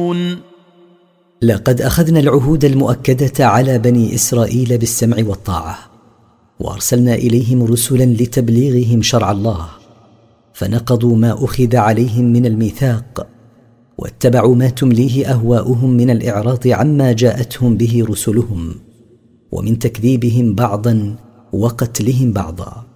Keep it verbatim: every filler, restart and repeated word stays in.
يعملون. لقد أخذنا العهود المؤكدة على بني إسرائيل بالسمع والطاعة، وأرسلنا إليهم رسلا لتبليغهم شرع الله، فنقضوا ما أخذ عليهم من الميثاق، واتبعوا ما تمليه أهواؤهم من الإعراض عما جاءتهم به رسلهم، ومن تكذيبهم بعضا وقتلهم بعضا.